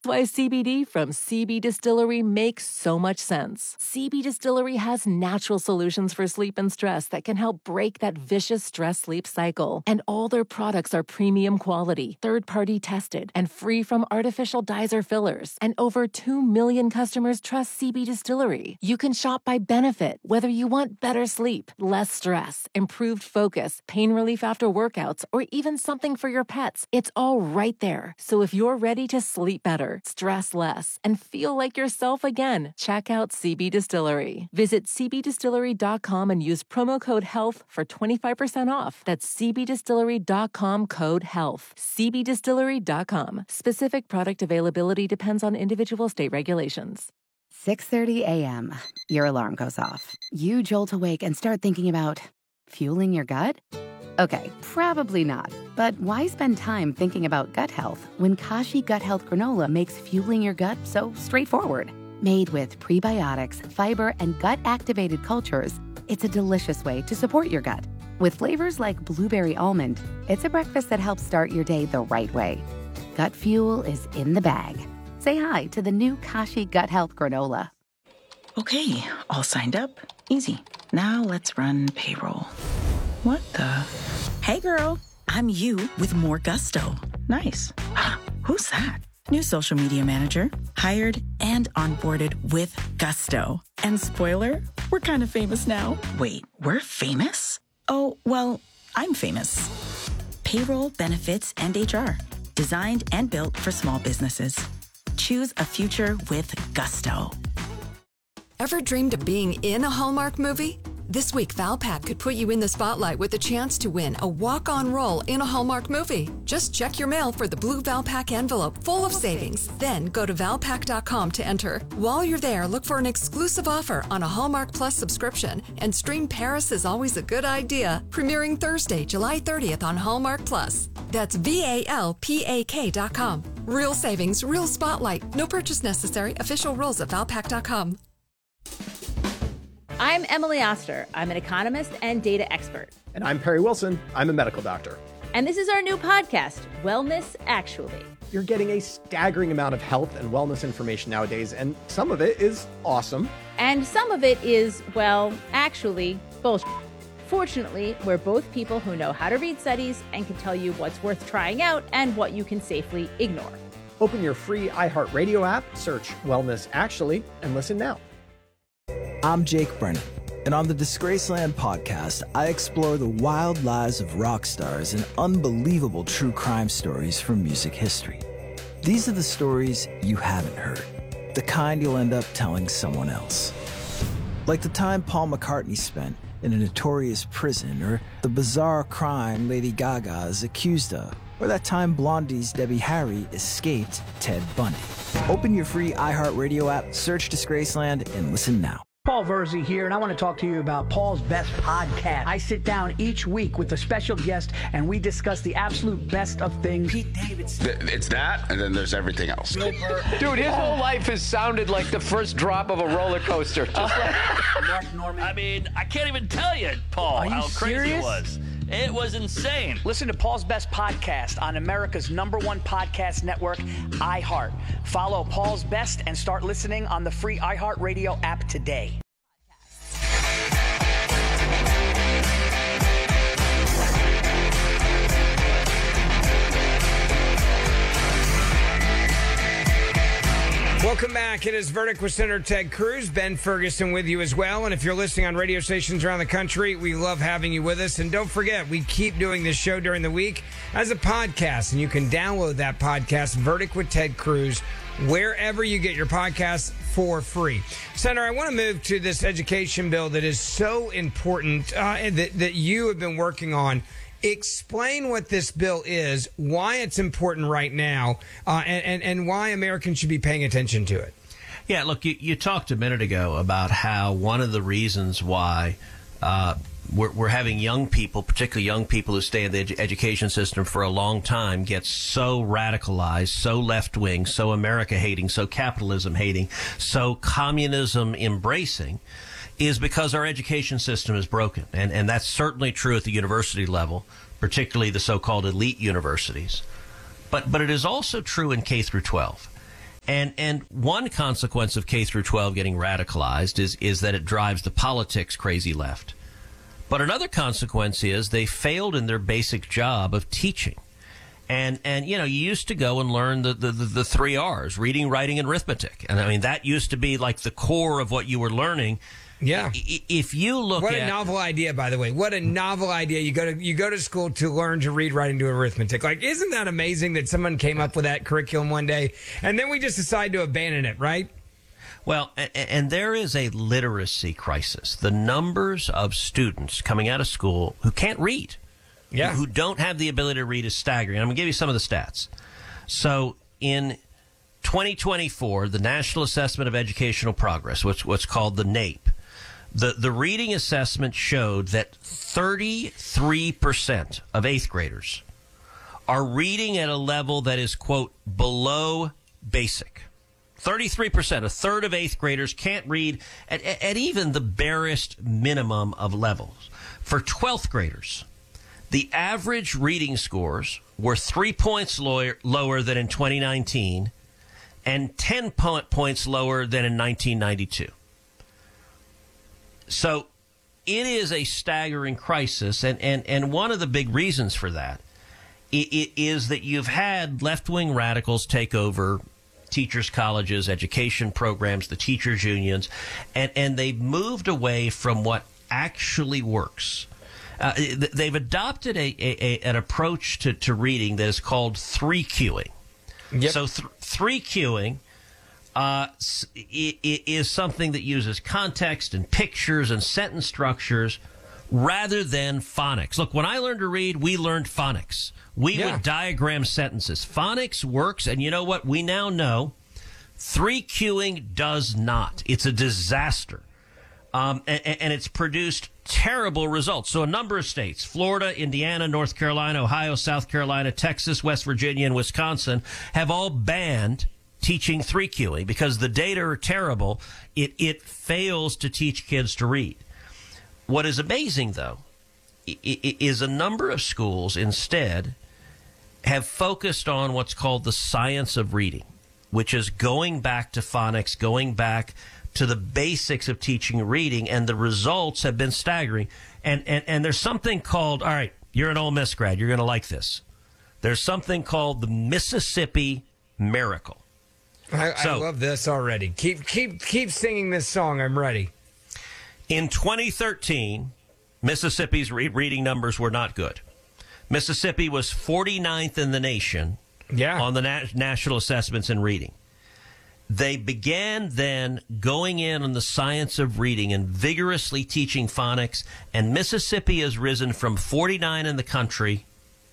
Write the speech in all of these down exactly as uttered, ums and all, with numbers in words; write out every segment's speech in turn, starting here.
Why C B D from C B Distillery makes so much sense. C B Distillery has natural solutions for sleep and stress that can help break that vicious stress-sleep cycle. And all their products are premium quality, third-party tested, and free from artificial dyes or fillers. And over two million customers trust C B Distillery. You can shop by benefit, whether you want better sleep, less stress, improved focus, pain relief after workouts, or even something for your pets. It's all right there. So if you're ready to sleep better, stress less, and feel like yourself again, check out C B Distillery. Visit c b distillery dot com and use promo code HEALTH for twenty-five percent off. That's c b distillery dot com code HEALTH. c b distillery dot com. Specific product availability depends on individual state regulations. six thirty a.m. Your alarm goes off. You jolt awake and start thinking about fueling your gut? Okay, probably not. But why spend time thinking about gut health when Kashi Gut Health Granola makes fueling your gut so straightforward? Made with prebiotics, fiber, and gut-activated cultures, it's a delicious way to support your gut. With flavors like blueberry almond, it's a breakfast that helps start your day the right way. Gut fuel is in the bag. Say hi to the new Kashi Gut Health Granola. Okay, all signed up. Easy. Now let's run payroll. What the? Hey girl, I'm you with more gusto. Nice. Who's that? New social media manager. Hired and onboarded with gusto. And spoiler, we're kind of famous now. Wait, we're famous? Oh, well, I'm famous. Payroll, benefits, and H R. Designed and built for small businesses. Choose a future with gusto. Ever dreamed of being in a Hallmark movie? This week, Valpak could put you in the spotlight with a chance to win a walk-on role in a Hallmark movie. Just check your mail for the blue Valpak envelope full of savings. Then go to valpak dot com to enter. While you're there, look for an exclusive offer on a Hallmark Plus subscription and stream Paris is Always a Good Idea, premiering Thursday, July thirtieth on Hallmark Plus. That's V A L P A K dot com. Real savings, real spotlight. No purchase necessary. Official rules at valpak dot com. I'm Emily Oster. I'm an economist and data expert. And I'm Perry Wilson. I'm a medical doctor. And this is our new podcast, Wellness Actually. You're getting a staggering amount of health and wellness information nowadays, and some of it is awesome. And some of it is, well, actually, bullshit. Fortunately, we're both people who know how to read studies and can tell you what's worth trying out and what you can safely ignore. Open your free iHeartRadio app, search Wellness Actually, and listen now. I'm Jake Brennan, and on the Disgraceland podcast, I explore the wild lives of rock stars and unbelievable true crime stories from music history. These are the stories you haven't heard, the kind you'll end up telling someone else. Like the time Paul McCartney spent in a notorious prison, or the bizarre crime Lady Gaga is accused of, or that time Blondie's Debbie Harry escaped Ted Bundy. Open your free iHeartRadio app, search Disgraceland, and listen now. Paul Verzi here, and I want to talk to you about Paul's Best Podcast. I sit down each week with a special guest, and we discuss the absolute best of things. Pete Davidson. It's that, and then there's everything else. Dude, his whole life has sounded like the first drop of a roller coaster. Just like Mark Norman. I mean, I can't even tell you, Paul, how crazy serious? It was. It was insane. Listen to Paul's Best Podcast on America's number one podcast network, iHeart. Follow Paul's Best and start listening on the free iHeartRadio app today. Welcome back. It is Verdict with Senator Ted Cruz. Ben Ferguson with you as well. And if you're listening on radio stations around the country, we love having you with us. And don't forget, we keep doing this show during the week as a podcast. And you can download that podcast, Verdict with Ted Cruz, wherever you get your podcasts for free. Senator, I want to move to this education bill that is so important uh, that, that you have been working on. Explain what this bill is, why it's important right now, uh, and, and, and why Americans should be paying attention to it. Yeah, look, you, you talked a minute ago about how one of the reasons why uh, we're, we're having young people, particularly young people who stay in the edu- education system for a long time, get so radicalized, so left-wing, so America-hating, so capitalism-hating, so communism-embracing, is because our education system is broken. And, and that's certainly true at the university level, particularly the so-called elite universities. But, but it is also true in K through twelve. And and one consequence of K through twelve getting radicalized is is that it drives the politics crazy left. But another consequence is they failed in their basic job of teaching. And, and you know, you used to go and learn the, the, the, the three R's, reading, writing, and arithmetic. And, I mean, that used to be like the core of what you were learning. Yeah. If you look what at... What a novel idea, by the way. What a novel idea. You go to you go to school to learn to read, write, and do arithmetic. Like, isn't that amazing that someone came up with that curriculum one day, and then we just decided to abandon it, right? Well, and, and there is a literacy crisis. The numbers of students coming out of school who can't read, yeah. who don't have the ability to read is staggering. I'm going to give you some of the stats. So in twenty twenty-four, the National Assessment of Educational Progress, what's, what's called the NAEP, the, the reading assessment showed that thirty-three percent of eighth graders are reading at a level that is, quote, below basic. thirty-three percent, a third of eighth graders can't read at, at even the barest minimum of levels. For twelfth graders, the average reading scores were three points lower, lower than in twenty nineteen and ten po- points lower than in nineteen ninety-two. So it is a staggering crisis, and, and, and one of the big reasons for that it, it is that you've had left-wing radicals take over teachers' colleges, education programs, the teachers' unions, and, and they've moved away from what actually works. Uh, they've adopted a, a, a an approach to, to reading that is called three cueing. Yep. So th- three cueing uh, it, it is something that uses context and pictures and sentence structures rather than phonics. Look, when I learned to read, we learned phonics. We yeah. would diagram sentences. Phonics works, and you know what? We now know three cueing does not. It's a disaster. Um, and, and it's produced terrible results. So a number of states, Florida, Indiana, North Carolina, Ohio, South Carolina, Texas, West Virginia, and Wisconsin, have all banned teaching three cueing because the data are terrible. It, it fails to teach kids to read. What is amazing, though, is a number of schools instead have focused on what's called the science of reading, which is going back to phonics, going back to the basics of teaching reading, and the results have been staggering. And, and, and there's something called, all right, you're an Ole Miss grad, you're going to like this. There's something called the Mississippi Miracle. I, so, I love this already. Keep, keep, keep singing this song. I'm ready. In twenty thirteen, Mississippi's re- reading numbers were not good. Mississippi was forty-ninth in the nation yeah. on the na- national assessments in reading. They began then going in on the science of reading and vigorously teaching phonics, and Mississippi has risen from forty-nine in the country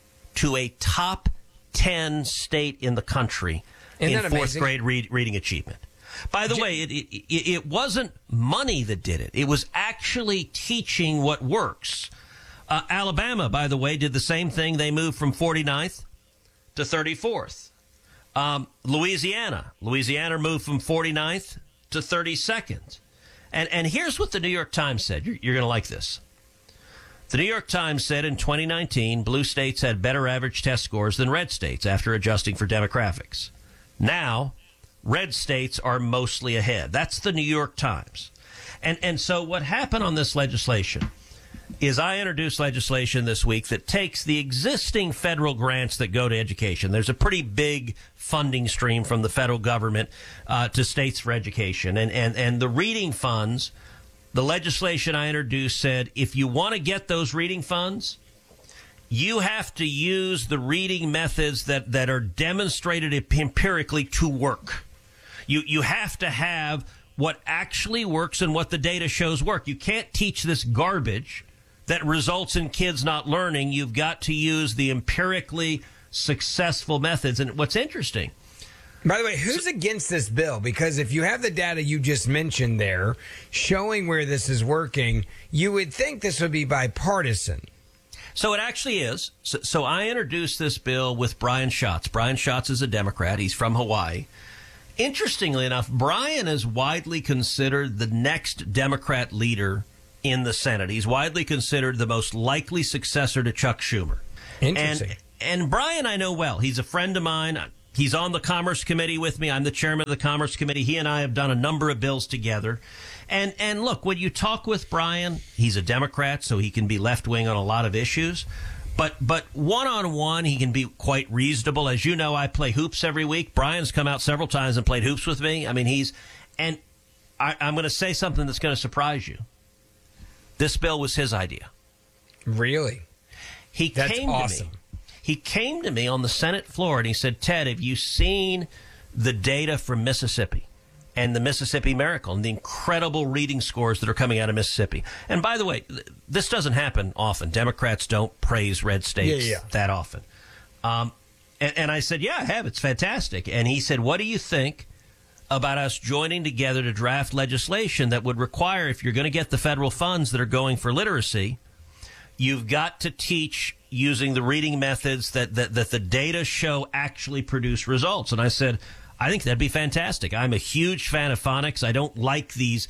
to a top ten state in the country Isn't in that fourth amazing? grade read, reading achievement. By the J- way, it, it, it wasn't money that did it. It was actually teaching what works. Uh, Alabama, by the way, did the same thing. They moved from forty-ninth to thirty-fourth. Um, Louisiana. Louisiana moved from forty-ninth to thirty-second. And and here's what the New York Times said. You're, you're going to like this. The New York Times said in twenty nineteen, blue states had better average test scores than red states after adjusting for demographics. Now, red states are mostly ahead. That's the New York Times. And and so what happened on this legislation is I introduced legislation this week that takes the existing federal grants that go to education. There's a pretty big funding stream from the federal government uh, to states for education. And, and, and the reading funds, the legislation I introduced said if you want to get those reading funds, you have to use the reading methods that, that are demonstrated empirically to work. You you have to have what actually works and what the data shows work. You can't teach this garbage that results in kids not learning. You've got to use the empirically successful methods. And what's interesting... By the way, who's so, against this bill? Because if you have the data you just mentioned there showing where this is working, you would think this would be bipartisan. So it actually is. So, so I introduced this bill with Brian Schatz. Brian Schatz is a Democrat. He's from Hawaii. Interestingly enough, Brian is widely considered the next Democrat leader in the Senate. He's widely considered the most likely successor to Chuck Schumer. Interesting. And, and Brian I know well. He's a friend of mine. He's on the Commerce Committee with me. I'm the chairman of the Commerce Committee. He and I have done a number of bills together. And and look, when you talk with Brian, he's a Democrat, so he can be left-wing on a lot of issues. But but one-on-one, he can be quite reasonable. As you know, I play hoops every week. Brian's come out several times and played hoops with me. I mean, he's – and I, I'm going to say something that's going to surprise you. This bill was his idea. Really? He That's came awesome. to me. He came to me on the Senate floor and he said, Ted, have you seen the data from Mississippi and the Mississippi Miracle and the incredible reading scores that are coming out of Mississippi? And by the way, this doesn't happen often. Democrats don't praise red states yeah, yeah. that often. Um, and, and I said, yeah, I have. It's fantastic. And he said, what do you think about us joining together to draft legislation that would require, if you're going to get the federal funds that are going for literacy, you've got to teach using the reading methods that, that, that the data show actually produce results. And I said, I think that'd be fantastic. I'm a huge fan of phonics. I don't like these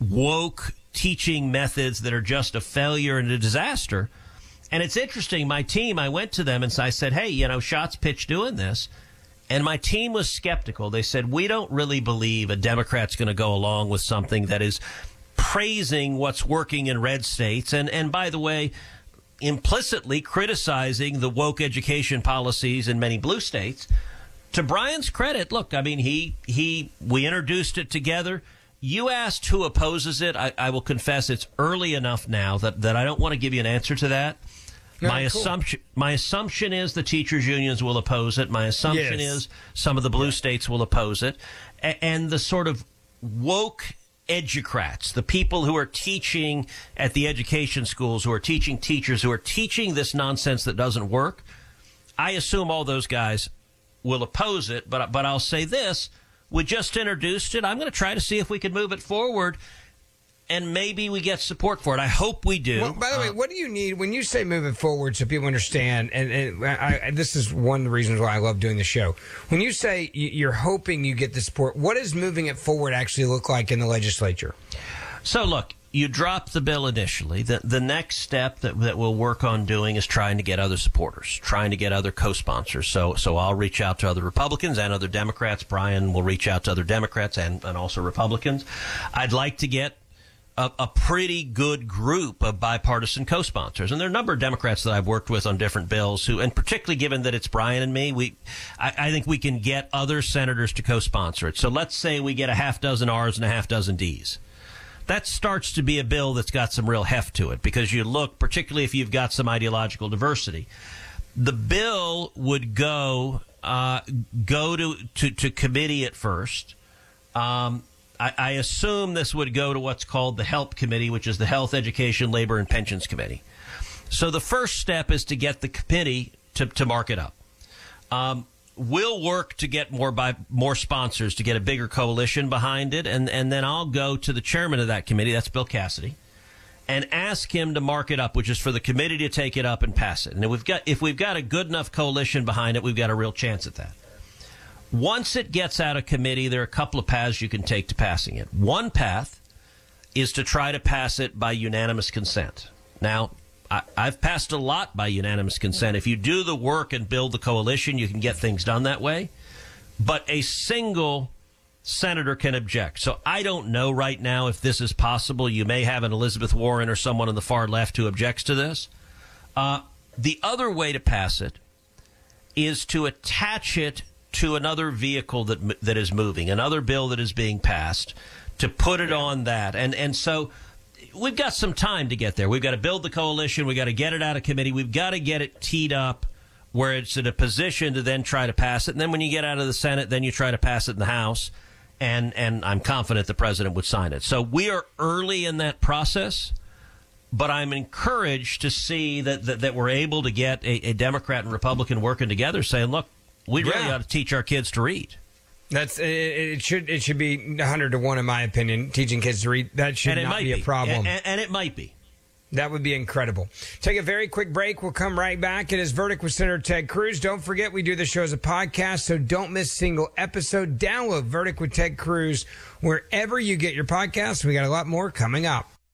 woke teaching methods that are just a failure and a disaster. And it's interesting. My team, I went to them and I said, hey, you know, shots pitch doing this. And my team was skeptical. They said, we don't really believe a Democrat's going to go along with something that is praising what's working in red states. And, and by the way, implicitly criticizing the woke education policies in many blue states. To Brian's credit, look, I mean, he he we introduced it together. You asked who opposes it. I, I will confess it's early enough now that, that I don't want to give you an answer to that. No, my cool. assumption my assumption is the teachers' unions will oppose it. My assumption Yes. is some of the blue states will oppose it. A- and the sort of woke educrats, the people who are teaching at the education schools, who are teaching teachers, who are teaching this nonsense that doesn't work, I assume all those guys will oppose it. But but I'll say this, we just introduced it. I'm going to try to see if we can move it forward, and maybe we get support for it. I hope we do. Well, by the way, Uh, what do you need when you say moving forward so people understand? And, and I, I, this is one of the reasons why I love doing the show. When you say you- you're hoping you get the support, what does moving it forward actually look like in the legislature? So, look, you drop the bill initially. The, the next step that, that we'll work on doing is trying to get other supporters, trying to get other co-sponsors. So so I'll reach out to other Republicans and other Democrats. Brian will reach out to other Democrats and, and also Republicans. I'd like to get a, a pretty good group of bipartisan co-sponsors. And there are a number of Democrats that I've worked with on different bills who, and particularly given that it's Brian and me, we, I, I think we can get other senators to co-sponsor it. So let's say we get a half dozen R's and a half dozen D's. That starts to be a bill that's got some real heft to it, because you look, particularly if you've got some ideological diversity. The bill would go uh, go to, to, to committee at first. Um, I, I assume this would go to what's called the HELP Committee, which is the Health, Education, Labor, and Pensions Committee. So the first step is to get the committee to, to mark it up. Um, we'll work to get more by more sponsors, to get a bigger coalition behind it, and, and then I'll go to the chairman of that committee, that's Bill Cassidy, and ask him to mark it up, which is for the committee to take it up and pass it. And if we've got if we've got a good enough coalition behind it, we've got a real chance at that. Once it gets out of committee, there are a couple of paths you can take to passing it. One path is to try to pass it by unanimous consent. Now, I, I've passed a lot by unanimous consent. If you do the work and build the coalition, you can get things done that way. But a single senator can object. So I don't know right now if this is possible. You may have an Elizabeth Warren or someone on the far left who objects to this. Uh, the other way to pass it is to attach it to another vehicle that that is moving, another bill that is being passed, to put it on that. And and so we've got some time to get there. We've got to build the coalition. We've got to get it out of committee. We've got to get it teed up where it's in a position to then try to pass it. And then when you get out of the Senate, then you try to pass it in the House. And, and I'm confident the president would sign it. So we are early in that process, but I'm encouraged to see that, that, that we're able to get a, a Democrat and Republican working together saying, look, we really Yeah. ought to teach our kids to read. That's it, it should it should be one hundred to one in my opinion. Teaching kids to read, that should And it not might be a be. problem. And, and it might be. That would be incredible. Take a very quick break. We'll come right back. It is Verdict with Senator Ted Cruz. Don't forget, we do the show as a podcast, so don't miss a single episode. Download Verdict with Ted Cruz wherever you get your podcasts. We got a lot more coming up.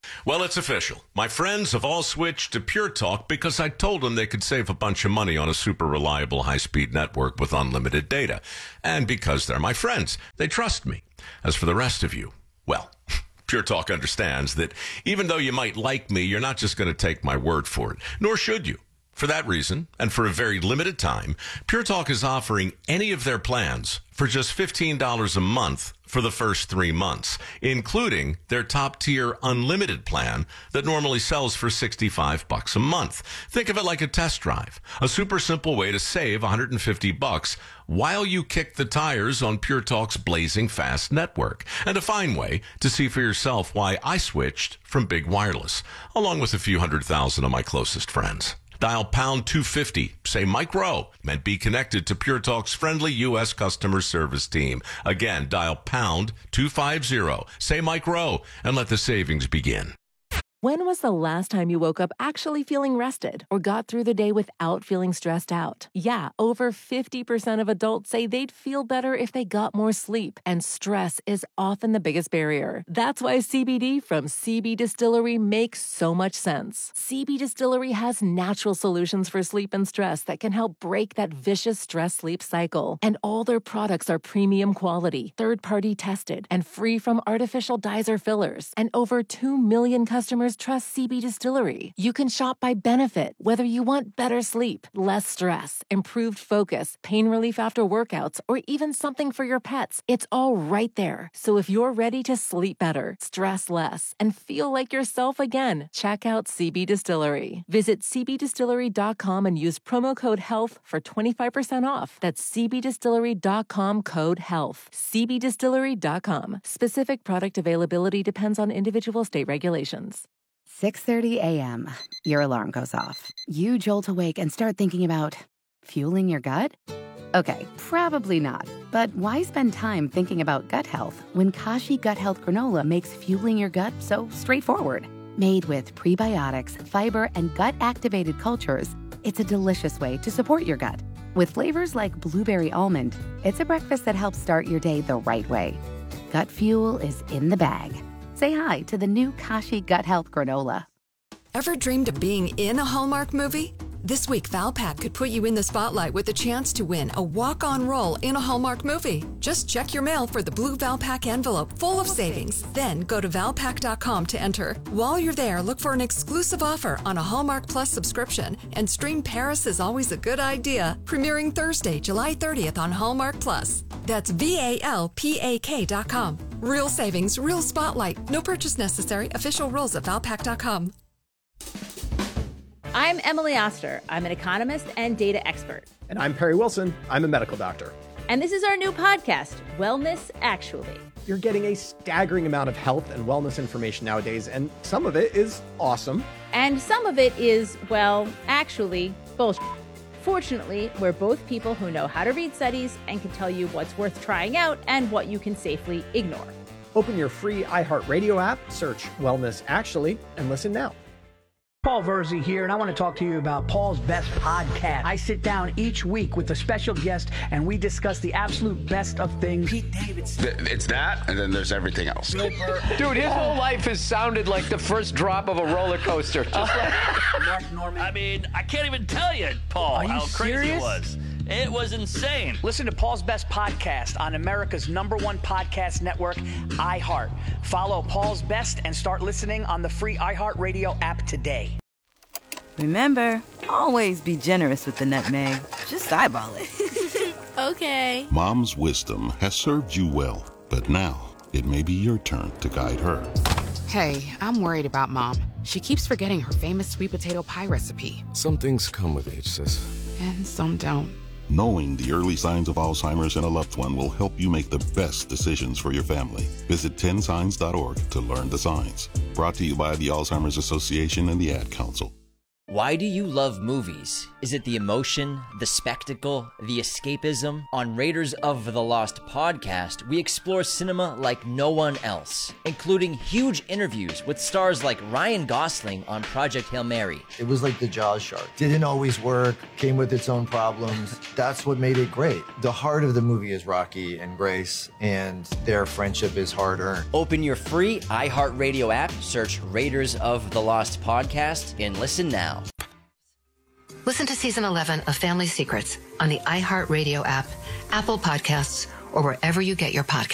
Well, it's official. My friends have all switched to Pure Talk because I told them they could save a bunch of money on a super reliable high-speed network with unlimited data. And because they're my friends, they trust me. As for the rest of you, well, Pure Talk understands that even though you might like me, you're not just going to take my word for it, nor should you. For that reason, and for a very limited time, Pure Talk is offering any of their plans for just fifteen dollars a month for the first three months, including their top-tier unlimited plan that normally sells for sixty-five bucks a month. Think of it like a test drive, a super simple way to save one hundred fifty bucks while you kick the tires on Pure Talk's blazing fast network, and a fine way to see for yourself why I switched from Big Wireless, along with a few hundred thousand of my closest friends. Dial pound two fifty, say Mike Rowe, and be connected to Pure Talk's friendly U S customer service team. Again, dial pound two fifty, say Mike Rowe, and let the savings begin. When was the last time you woke up actually feeling rested or got through the day without feeling stressed out? Yeah, over fifty percent of adults say they'd feel better if they got more sleep, and stress is often the biggest barrier. That's why C B D from C B Distillery makes so much sense. C B Distillery has natural solutions for sleep and stress that can help break that vicious stress-sleep cycle. And all their products are premium quality, third-party tested, and free from artificial dyes or fillers. And over two million customers trust C B Distillery. You can shop by benefit, whether you want better sleep, less stress, improved focus, pain relief after workouts, or even something for your pets. It's all right there. So if you're ready to sleep better, stress less, and feel like yourself again, check out C B Distillery. Visit c b distillery dot com and use promo code HEALTH for twenty-five percent off. That's c b distillery dot com code HEALTH. c b distillery dot com. Specific product availability depends on individual state regulations. six thirty a.m. Your alarm goes off. You jolt awake and start thinking about fueling your gut? Okay, probably not. But why spend time thinking about gut health when Kashi Gut Health Granola makes fueling your gut so straightforward? Made with prebiotics, fiber, and gut-activated cultures, it's a delicious way to support your gut. With flavors like blueberry almond, it's a breakfast that helps start your day the right way. Gut fuel is in the bag. Say hi to the new Kashi Gut Health Granola. Ever dreamed of being in a Hallmark movie? This week, Valpak could put you in the spotlight with a chance to win a walk-on role in a Hallmark movie. Just check your mail for the blue Valpak envelope full of savings. Then go to valpak dot com to enter. While you're there, look for an exclusive offer on a Hallmark Plus subscription and stream Paris is Always a Good Idea, premiering Thursday, July thirtieth on Hallmark Plus. That's V A L P A K dot com. Real savings, real spotlight. No purchase necessary. Official rules at valpak dot com. I'm Emily Oster. I'm an economist and data expert. And I'm Perry Wilson. I'm a medical doctor. And this is our new podcast, Wellness Actually. You're getting a staggering amount of health and wellness information nowadays, and some of it is awesome. And some of it is, well, actually, bullshit. Fortunately, we're both people who know how to read studies and can tell you what's worth trying out and what you can safely ignore. Open your free iHeartRadio app, search Wellness Actually, and listen now. Paul Verzi here, and I want to talk to you about Paul's Best Podcast. I sit down each week with a special guest, and we discuss the absolute best of things. Pete Davidson. It's that, and then there's everything else. Dude, his whole life has sounded like the first drop of a roller coaster. Just like Mark Norman. I mean, I can't even tell you, Paul, Are you how crazy serious? it was. It was insane. Listen to Paul's Best Podcast on America's number one podcast network, iHeart. Follow Paul's Best and start listening on the free iHeartRadio app today. Remember, always be generous with the nutmeg. Just eyeball it. Okay. Mom's wisdom has served you well, but now it may be your turn to guide her. Hey, I'm worried about Mom. She keeps forgetting her famous sweet potato pie recipe. Some things come with age, sis. And some don't. Knowing the early signs of Alzheimer's in a loved one will help you make the best decisions for your family. Visit ten signs dot org to learn the signs. Brought to you by the Alzheimer's Association and the Ad Council. Why do you love movies? Is it the emotion, the spectacle, the escapism? On Raiders of the Lost podcast, we explore cinema like no one else, including huge interviews with stars like Ryan Gosling on Project Hail Mary. It was like the Jaws shark. Didn't always work, came with its own problems. That's what made it great. The heart of the movie is Rocky and Grace, and their friendship is hard-earned. Open your free iHeartRadio app, search Raiders of the Lost podcast, and listen now. Listen to Season eleven of Family Secrets on the iHeartRadio app, Apple Podcasts, or wherever you get your podcasts.